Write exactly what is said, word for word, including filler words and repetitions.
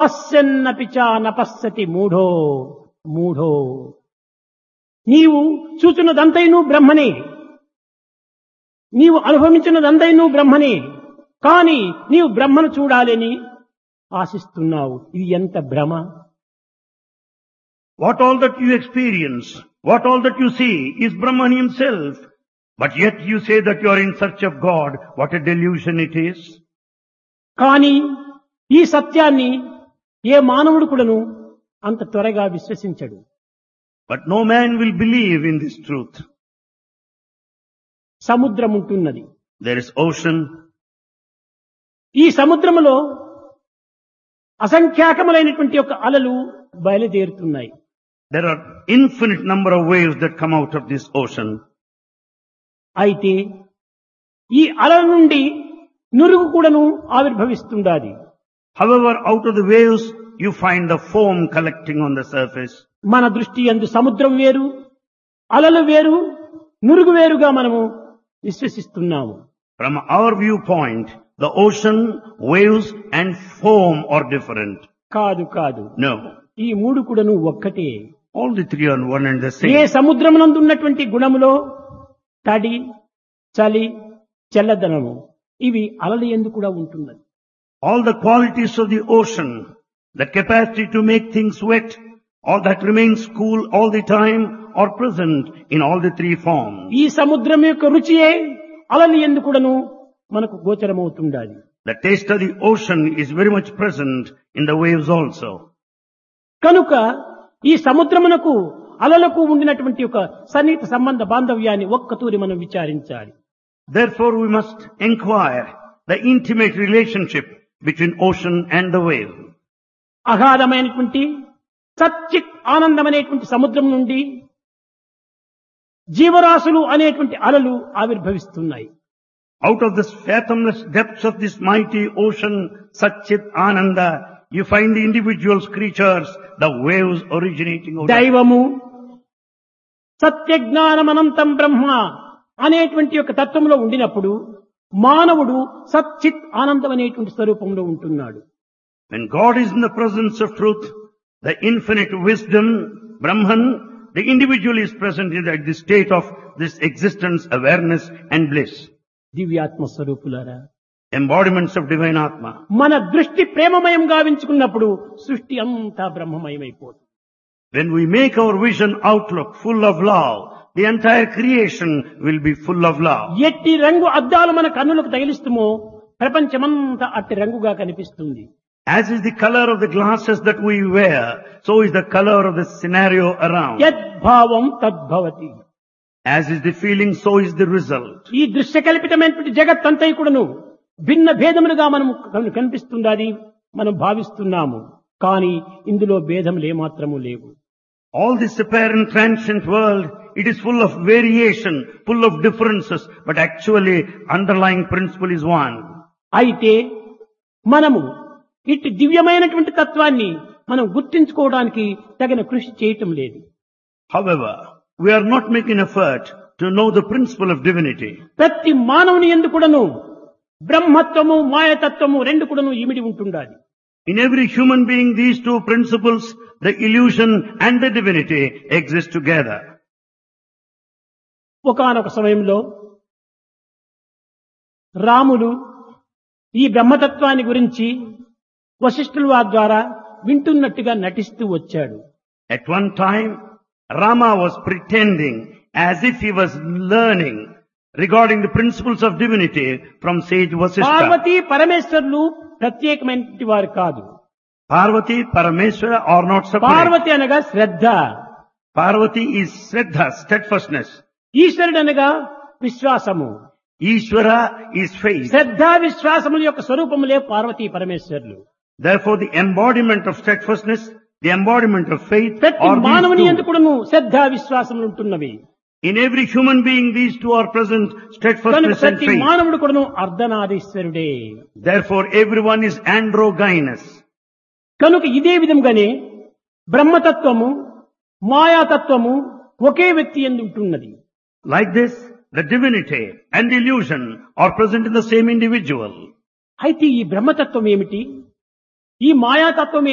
పశ్యన్నపి చ నపశ్యతి మూఢో మూఢో. నీవు చూచున్నదంతైనూ బ్రహ్మనే, నీవు అనుభవించినదంతైనూ బ్రహ్మనే, కానీ నీవు బ్రహ్మను చూడాలని ఆశిస్తున్నావు. ఇది ఎంత భ్రమ! What all that you experience, what all that you see is Brahman himself. But yet you say that you are in search of God. What a delusion it is. కానీ ఈ సత్యాన్ని ఏ మానవుడు కూడాను అంత త్వరగా విశ్వసించడు. But no man will believe in this truth. సముద్రం ఉంటున్నది. There is ocean. ఈ సముద్రములో అసంఖ్యాకములైనటువంటి యొక్క అలలు బయలుదేరుతున్నాయి. There are infinite number of waves that come out of this ocean. అయితే ఈ అలల నుండి నురుగు కూడాను ఆవిర్భవిస్తుండాది. However, out of the waves you find the foam collecting on the surface. మన దృష్టి యందు సముద్రం వేరు, అలలు వేరు, నురుగు వేరుగా మనము విశ్వసిస్తున్నాము. From our viewpoint, the ocean, waves and foam are different. కాదు కాదు, No. ఈ మూడు కూడాను ఒక్కటే. All the three are one and the A same. సముద్రమునందు ఉన్నటువంటి గుణములో తడి, చలి, చల్లదనము ఇవి అలల యందు కూడా ఉంటున్నది. All the qualities of the ocean, the capacity to make things wet, all that remains cool all the time are present in all the three forms. ఈ సముద్రం యొక్క రుచియే అలల యందు కూడాను మనకు గోచరమవుతుండాలి. The taste of the ocean is very much present in the waves also. కనుక ఈ సముద్రమునకు అలలకు ఉండినటువంటి ఒక సన్నిహిత సంబంధ బాంధవ్యాన్ని ఒక్కతూరి మనం విచారించాలి. Therefore we must inquire the intimate relationship between ocean and the wave. అగాధమైనటువంటి సచ్చిత్ ఆనందం అనేటువంటి సముద్రం నుండి జీవరాశులు అనేటువంటి అలలు ఆవిర్భవిస్తున్నాయి. Out of the fathomless depths of this mighty ocean, Satchit Ananda, you find the individuals, creatures, the waves originating out of. దైవము సత్యజ్ఞానమనంతం బ్రహ్మ అనేటువంటి యొక్క తత్వంలో ఉండినప్పుడు మానవుడు సచ్చిత్ ఆనందం అనేటువంటి స్వరూపంలో ఉంటున్నాడు. When God is in the presence of truth, the infinite wisdom, Brahman, the individual is present in the, the state of this existence, awareness and bliss. దివ్యాత్మ స్వరూపులారా, Embodiments of divine Atma. మన దృష్టి ప్రేమమయం గావించుకున్నప్పుడు సృష్టి అంతా బ్రహ్మమయమైపోతుంది. When we make our vision outlook full of love, the entire creation will be full of love. ఎట్టి రంగు అద్దాలు మన కన్నులకు తగిలిస్తుమో ప్రపంచమంతా అట్టి రంగుగా కనిపిస్తుంది. As is the color of the glasses that we wear, so is the color of the scenario around. యద్భావం తద్భవతి. As is the feeling, so is the result. ఈ దృశ్య కల్పితమైనటువంటి జగత్ అంతా కూడాను భిన్న భేదములుగా మనం కనిపిస్తుందని మనం భావిస్తున్నాము. కానీ ఇందులో భేదములు ఏమాత్రము లేవు. All this apparent transient world, it is full of variation, full of differences, but actually underlying principle is one. అయితే మనము ఇట్టి దివ్యమైనటువంటి తత్వాన్ని మనం గుర్తించుకోవడానికి తగిన కృషి చేయటం లేదు. However, we are not making effort to know the principle of divinity. ప్రతి మానవుని యందు కూడాను బ్రహ్మత్వము మాయతత్వము రెండు కూడాను ఇమిడి ఉంటుండాలి. In every human being, these two principles, the illusion and the divinity, exist together. ఒకానొక సమయంలో రాములు ఈ బ్రహ్మతత్వాన్ని గురించి వశిష్ఠుల వారి ద్వారా వింటున్నట్టుగా నటిస్తూ వచ్చాడు. At one time, Rama was pretending as if he was learning regarding the principles of divinity from sage Vasishtha. Parvati పరమేశ్వరులు ప్రత్యేకమైనటువంటి వారు కాదు. Parvati, Parameshwara are not separate. Parvati అనగా శ్రద్ధ, Parvati is Shraddha, steadfastness. ఈశ్వరుడు అనగా విశ్వాసము. Ishvara is faith. శ్రద్ధ విశ్వాసముల యొక్క స్వరూపములే పార్వతీ పరమేశ్వరులు. Therefore, the embodiment of steadfastness, the embodiment of faith ప్రతి are మానవుని these యందు two. కూడాను శ్రద్ధ విశ్వాసములు ఉంటున్నవి. In every human being, these two are present, కనుక steadfastness and ప్రతి faith. మానవుడు కూడాను అర్ధనారీశ్వరుడే. Therefore, everyone is androgynous. కనుక ఇదే విధంగానే బ్రహ్మతత్వము మాయాతత్వము ఒకే వ్యక్తి యందు ఉంటున్నది. Like this, the divinity and the illusion are present in the same individual. అయితే ఈ బ్రహ్మతత్వం ఏమిటి, ఈ మాయాతత్వం